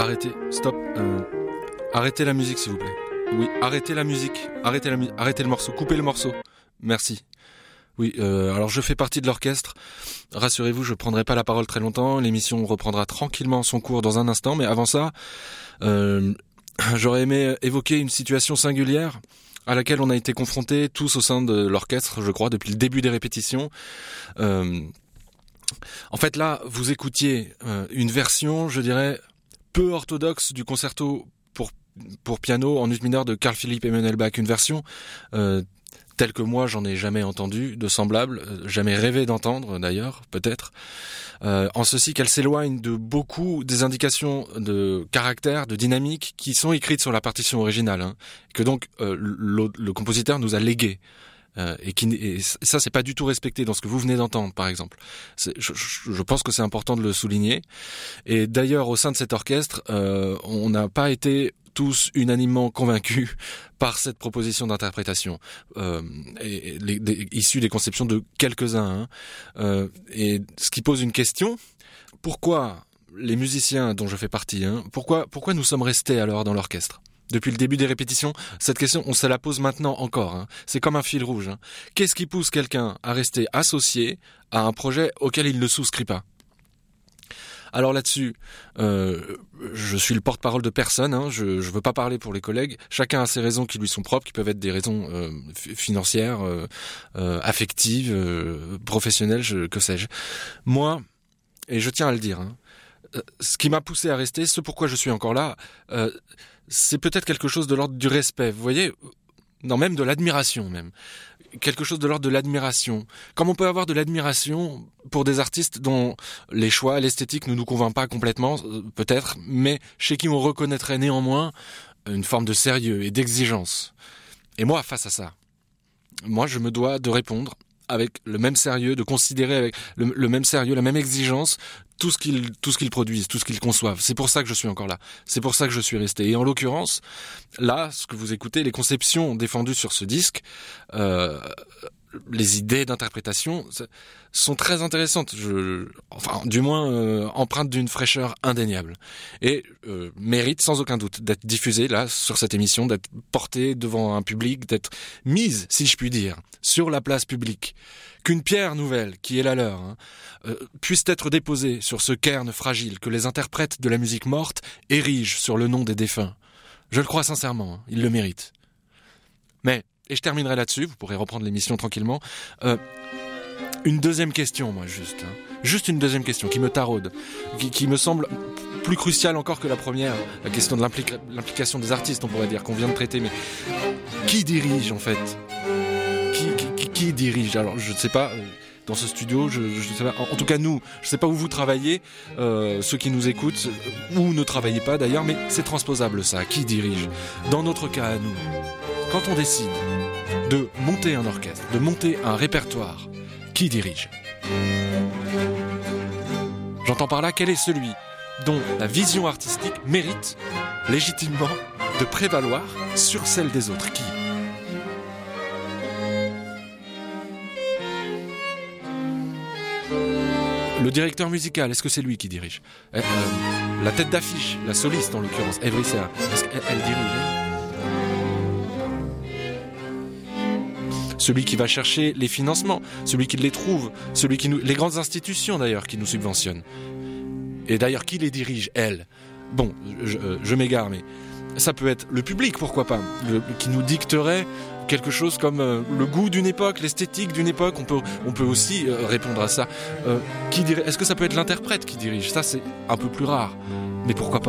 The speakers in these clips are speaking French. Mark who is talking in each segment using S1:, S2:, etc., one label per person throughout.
S1: Arrêtez, stop. Arrêtez la musique, s'il vous plaît. Oui, arrêtez la musique. Arrêtez le morceau. Coupez le morceau. Merci. Oui, alors je fais partie de l'orchestre. Rassurez-vous, je prendrai pas la parole très longtemps. L'émission reprendra tranquillement son cours dans un instant. Mais avant ça, j'aurais aimé évoquer une situation singulière à laquelle on a été confrontés tous au sein de l'orchestre, je crois, depuis le début des répétitions. En fait, là, vous écoutiez une version, je dirais, peu orthodoxe du concerto pour piano en ut mineur de Carl Philipp Emanuel Bach. Une version telle que moi, j'en ai jamais entendu, de semblable, jamais rêvé d'entendre d'ailleurs, peut-être. En ceci qu'elle s'éloigne de beaucoup des indications de caractère, de dynamique qui sont écrites sur la partition originale, hein, que donc le compositeur nous a légué. Et ça, c'est pas du tout respecté dans ce que vous venez d'entendre, par exemple. Je pense que c'est important de le souligner. Et d'ailleurs, au sein de cet orchestre, on n'a pas été tous unanimement convaincus par cette proposition d'interprétation, issue des conceptions de quelques-uns. Et ce qui pose une question: pourquoi les musiciens dont je fais partie, pourquoi nous sommes restés alors dans l'orchestre ? Depuis le début des répétitions, cette question, on se la pose maintenant encore. C'est comme un fil rouge. Qu'est-ce qui pousse quelqu'un à rester associé à un projet auquel il ne souscrit pas ? Alors là-dessus, je suis le porte-parole de personne. Je veux pas parler pour les collègues. Chacun a ses raisons qui lui sont propres, qui peuvent être des raisons financières, affectives, professionnelles, que sais-je. Moi, et je tiens à le dire, ce qui m'a poussé à rester, ce pourquoi je suis encore là, c'est peut-être quelque chose de l'ordre du respect, vous voyez, non, même de l'admiration même. Quelque chose de l'ordre de l'admiration. Comme on peut avoir de l'admiration pour des artistes dont les choix, l'esthétique ne nous convainc pas complètement, peut-être, mais chez qui on reconnaîtrait néanmoins une forme de sérieux et d'exigence. Et moi, face à ça, moi je me dois de répondre avec le même sérieux, de considérer avec le même sérieux, la même exigence, tout ce qu'ils produisent, tout ce qu'ils conçoivent. C'est pour ça que je suis encore là. C'est pour ça que je suis resté. Et en l'occurrence, là, ce que vous écoutez, les conceptions défendues sur ce disque, les idées d'interprétation sont très intéressantes. Du moins empreintes d'une fraîcheur indéniable. Et méritent sans aucun doute d'être diffusées là, sur cette émission, d'être portées devant un public, d'être mises, si je puis dire, sur la place publique. Qu'une pierre nouvelle, qui est la leur, puisse être déposée sur ce cairn fragile que les interprètes de la musique morte érigent sur le nom des défunts. Je le crois sincèrement, ils le méritent. Mais, et je terminerai là-dessus, vous pourrez reprendre l'émission tranquillement, une deuxième question, moi, juste une deuxième question qui me taraude, qui me semble plus cruciale encore que la première, la question de l'implication des artistes, on pourrait dire, qu'on vient de traiter, mais qui dirige en fait ? Qui dirige ? Alors je ne sais pas, dans ce studio, je sais pas, en tout cas nous, je ne sais pas où vous travaillez, ceux qui nous écoutent, ou ne travaillez pas d'ailleurs, mais c'est transposable ça, qui dirige ? Dans notre cas à nous, quand on décide de monter un orchestre, de monter un répertoire, qui dirige ? J'entends par là, quel est celui dont la vision artistique mérite légitimement de prévaloir sur celle des autres ? Qui ? Le directeur musical, est-ce que c'est lui qui dirige ? La tête d'affiche, la soliste en l'occurrence, Evry Serra, est-ce qu'elle dirige ? Celui qui va chercher les financements, celui qui les trouve, les grandes institutions d'ailleurs qui nous subventionnent. Et d'ailleurs, qui les dirige, elle ? Bon, je m'égare, mais ça peut être le public, pourquoi pas, qui nous dicterait quelque chose comme le goût d'une époque, l'esthétique d'une époque. On peut aussi répondre à ça. Est-ce que ça peut être l'interprète qui dirige ? Ça, c'est un peu plus rare, mais pourquoi pas ?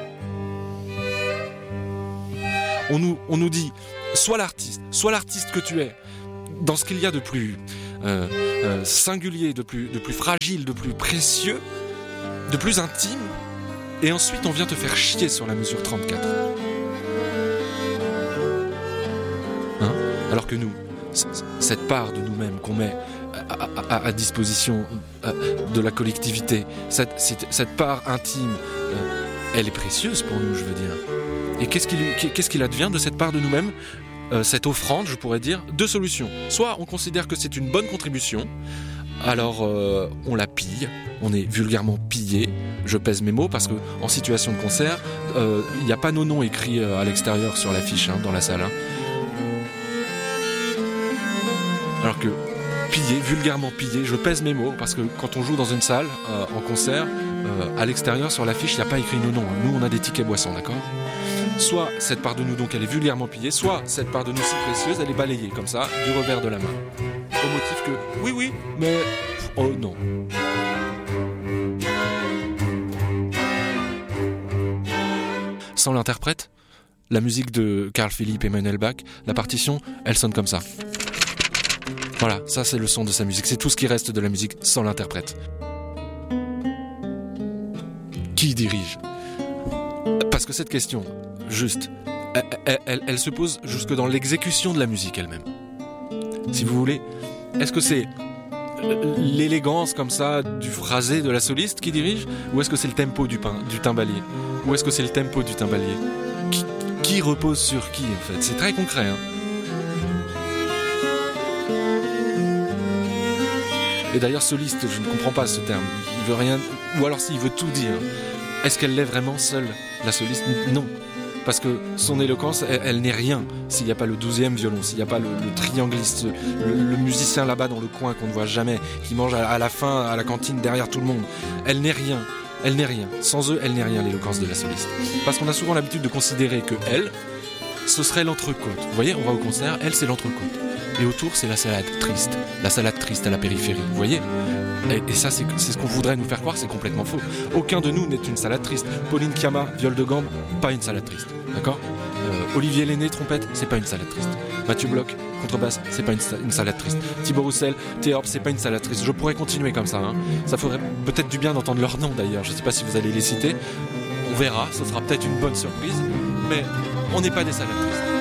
S1: On nous dit, sois l'artiste que tu es, dans ce qu'il y a de plus singulier, de plus fragile, de plus précieux, de plus intime, et ensuite on vient te faire chier sur la mesure 34. Alors que nous, cette part de nous-mêmes qu'on met à disposition de la collectivité, cette part intime, elle est précieuse pour nous, je veux dire. Et qu'est-ce qu'il advient de cette part de nous-mêmes ? Cette offrande, je pourrais dire, deux solutions. Soit on considère que c'est une bonne contribution Alors on la pille, on est vulgairement pillé. Je pèse mes mots parce que en situation de concert, il n'y a pas nos noms écrits à l'extérieur sur l'affiche dans la salle. Alors que pillé, vulgairement pillé, je pèse mes mots parce que quand on joue dans une salle en concert, à l'extérieur sur l'affiche, il n'y a pas écrit nos noms. Nous, on a des tickets boissons, d'accord ? Soit cette part de nous donc elle est vulgairement pillée, soit cette part de nous si précieuse, elle est balayée comme ça, du revers de la main. Au motif que oui, mais oh non. Sans l'interprète, la musique de Carl Philipp Emanuel Bach, la partition, elle sonne comme ça. Voilà, ça c'est le son de sa musique, c'est tout ce qui reste de la musique sans l'interprète. Qui dirige ? Parce que cette question, juste, elle se pose jusque dans l'exécution de la musique elle-même. Si vous voulez, est-ce que c'est l'élégance comme ça du phrasé de la soliste qui dirige, ou est-ce que c'est le tempo du timbalier, ou est-ce que c'est le tempo du timbalier qui repose sur qui en fait? C'est très concret. Et d'ailleurs soliste, je ne comprends pas ce terme. Il veut rien, ou alors s'il veut tout dire. Est-ce qu'elle l'est vraiment seule, la soliste? Non. Parce que son éloquence, elle n'est rien s'il n'y a pas le 12e violon, s'il n'y a pas le triangliste, le musicien là-bas dans le coin qu'on ne voit jamais, qui mange à la fin, à la cantine, derrière tout le monde. Elle n'est rien. Elle n'est rien. Sans eux, elle n'est rien, l'éloquence de la soliste. Parce qu'on a souvent l'habitude de considérer que elle, ce serait l'entrecôte. Vous voyez, on va au concert, elle, c'est l'entrecôte. Et autour, c'est la salade triste à la périphérie. Vous voyez ? Et ça, c'est ce qu'on voudrait nous faire croire, c'est complètement faux. Aucun de nous n'est une salade triste. Pauline Kiama, viol de gambe, pas une salade triste. D'accord ? Olivier Lenné, trompette, c'est pas une salade triste. Mathieu Bloch, contrebasse, c'est pas une salade triste. Thibaut Roussel, théorbe, c'est pas une salade triste. Je pourrais continuer comme ça. Ça ferait peut-être du bien d'entendre leur nom d'ailleurs. Je sais pas si vous allez les citer. On verra, ce sera peut-être une bonne surprise. Mais on n'est pas des salades tristes.